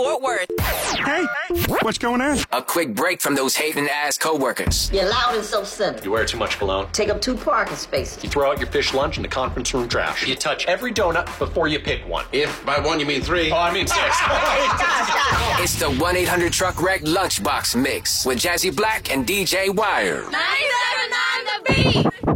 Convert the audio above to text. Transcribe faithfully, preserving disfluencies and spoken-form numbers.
Fort Worth. Hey, what's going on? A quick break from those hating-ass coworkers. You're loud and self-centered. You wear too much cologne. Take up two parking spaces. You throw out your fish lunch in the conference room trash. You touch every donut before you pick one. If by one you mean three. Oh, I mean six. It's the one eight hundred truck wreck Lunchbox Mix with Jazzy Black and D J Wire. nine seven nine The Beat.